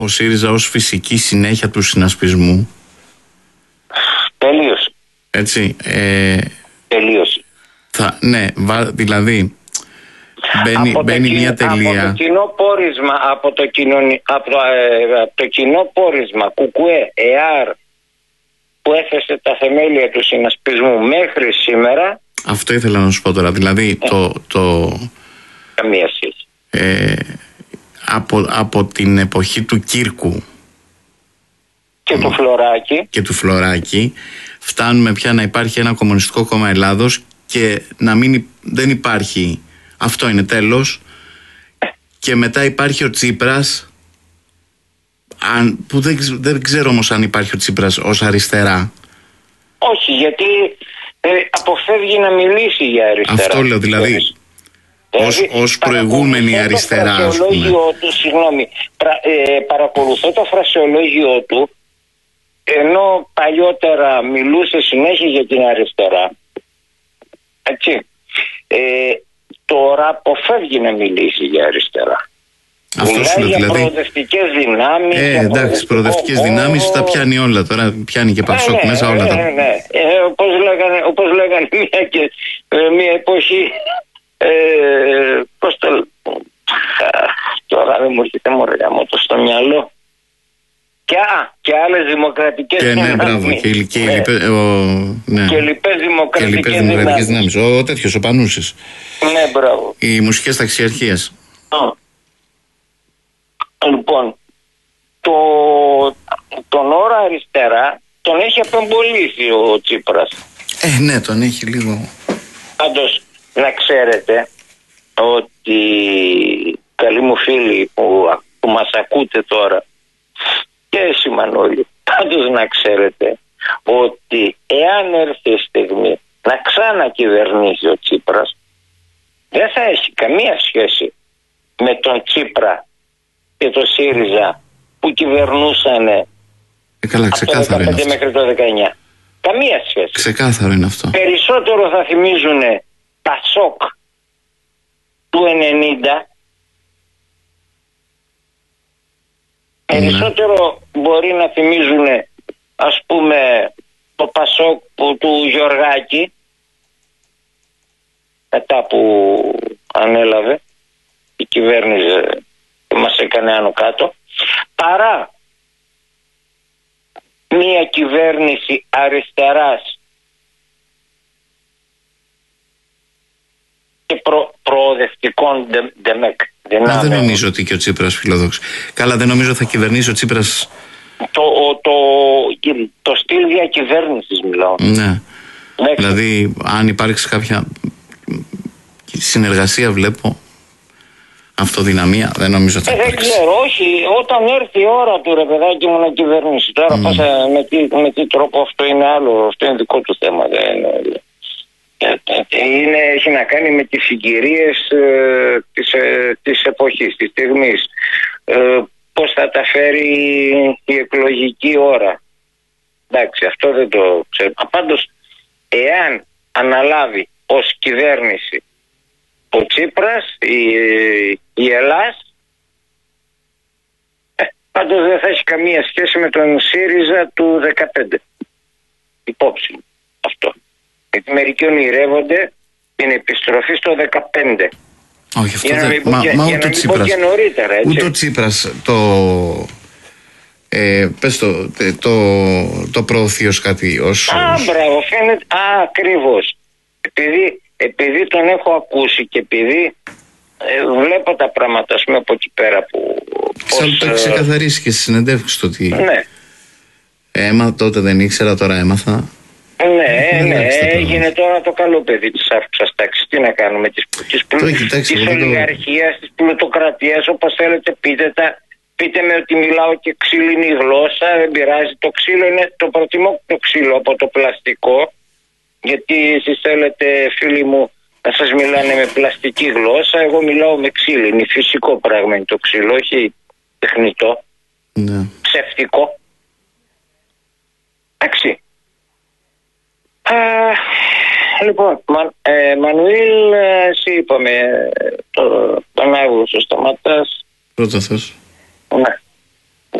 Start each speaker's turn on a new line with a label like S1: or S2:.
S1: ο ΣΥΡΙΖΑ ως φυσική συνέχεια του συνασπισμού.
S2: Τελείωσε.
S1: Έτσι.
S2: Τελείωσε.
S1: Ναι, δηλαδή μπαίνει μια τελεία.
S2: Από το κοινό πόρισμα, από το κοινό πόρισμα Κουκουέ, ΕΑΡ, που έθεσε τα θεμέλια του συνασπισμού μέχρι σήμερα.
S1: Αυτό ήθελα να σου πω τώρα. Δηλαδή
S2: καμία σχέση.
S1: Από την εποχή του Κύρκου
S2: και
S1: του Φλωράκη φτάνουμε πια να υπάρχει ένα Κομμουνιστικό Κόμμα Ελλάδος και δεν υπάρχει. Αυτό είναι τέλος. Και μετά υπάρχει ο Τσίπρας, που δεν ξέρω όμως αν υπάρχει ο Τσίπρας ως αριστερά.
S2: Όχι, γιατί αποφεύγει να μιλήσει για αριστερά.
S1: Αυτό λέω, δηλαδή ως προηγούμενη αριστερά, ας πούμε.
S2: Παρακολουθώ το φρασιολόγιο του, ενώ παλιότερα μιλούσε συνέχεια για την αριστερά. Έτσι. Τώρα αποφεύγει να μιλήσει για αριστερά.
S1: Αυτό σου λέω,
S2: για
S1: δηλαδή.
S2: Προοδευτικές δυνάμεις.
S1: Εντάξει, προοδευτικές δυνάμεις τα πιάνει όλα. Τώρα πιάνει και Πασόκ μέσα όλα τα.
S2: Ναι. Όπως λέγανε μια εποχή. Πώς το. Τώρα δεν μου έρχεται μωρέ το στο μυαλό. Και άλλες δημοκρατικές δυνάμεις.
S1: Ναι, μπράβο. Και
S2: λοιπές δημοκρατικές
S1: δυνάμεις. Ο τέτοιος, ο Πανούσης.
S2: Ναι, μπράβο.
S1: Οι μουσικές ταξιαρχίες.
S2: Λοιπόν, τον όρο αριστερά τον έχει απεμπολίσει ο Τσίπρας.
S1: Ναι, τον έχει λίγο.
S2: Πάντως, να ξέρετε ότι, καλοί μου φίλοι που μας ακούτε τώρα, και εσύ Μανώλη, πάντως να ξέρετε ότι εάν έρθει η στιγμή να ξανακυβερνήσει ο Τσίπρας, δεν θα έχει καμία σχέση με τον Τσίπρα και το ΣΥΡΙΖΑ που κυβερνούσαν
S1: από το
S2: 2015 μέχρι το 19. Καμία σχέση.
S1: Ξεκάθαρο είναι αυτό.
S2: Περισσότερο θα θυμίζουν Πασόκ του 90. Περισσότερο μπορεί να θυμίζουν, ας πούμε, το Πασόκ του Γεωργάκη, μετά που ανέλαβε η κυβέρνηση και μας έκανε άνω κάτω, παρά μία κυβέρνηση αριστεράς και προοδευτικών δυνάμεων.
S1: Δεν νομίζω ότι και ο Τσίπρας φιλόδοξος. Καλά, δεν νομίζω θα κυβερνήσει ο Τσίπρας.
S2: Το στυλ διακυβέρνησης μιλάω.
S1: Ναι. Δηλαδή, αν υπάρξει κάποια συνεργασία, βλέπω. Αυτοδυναμία, δεν νομίζω ότι θα υπάρξει.
S2: Δεν ξέρω, όχι. Όταν έρθει η ώρα του, ρε παιδάκι μου, να κυβερνήσει. Τώρα με τι τρόπο, αυτό είναι άλλο. Αυτό είναι δικό του θέμα. Έχει να κάνει με τις συγκυρίες της εποχής, της στιγμής. Πώς θα τα φέρει η εκλογική ώρα. Εντάξει, αυτό δεν το ξέρω. Πάντως, εάν αναλάβει ως κυβέρνηση ο Τσίπρας, η Ελλάς, πάντως δεν θα έχει καμία σχέση με τον ΣΥΡΙΖΑ του 2015. Υπόψη αυτό. Γιατί μερικοί ονειρεύονται την επιστροφή στο 2015.
S1: Όχι, αυτό δεν. Μα ούτε ο Τσίπρας. Ούτε ο Τσίπρας το προωθεί ως κάτι.
S2: Μπράβο, φαίνεται. Ακριβώς. Επειδή τον έχω ακούσει και επειδή βλέπω τα πράγματα, ας πούμε, από εκεί πέρα που.
S1: Σαν το έχει ξεκαθαρίσει και στις συνεντεύξεις του ότι.
S2: Ναι.
S1: Τότε δεν ήξερα, τώρα έμαθα.
S2: Ναι, έγινε τώρα το καλό παιδί της άφηξας τάξης. Τι να κάνουμε, της ολιγαρχίας, της πλουτοκρατίας, όπως θέλετε πείτε με ότι μιλάω και ξύλινη γλώσσα, δεν πειράζει. Το ξύλο είναι, το προτιμώ το ξύλο από το πλαστικό, γιατί εσείς θέλετε, φίλοι μου, να σας μιλάνε με πλαστική γλώσσα, εγώ μιλάω με ξύλινη, φυσικό πράγμα είναι το ξύλο, όχι τεχνητό, ψευτικό. Εντάξει. Λοιπόν, Μανουήλ, εσύ είπαμε τον Αύγουστο σταματάς.
S1: Πρώτα θες.
S2: Ναι.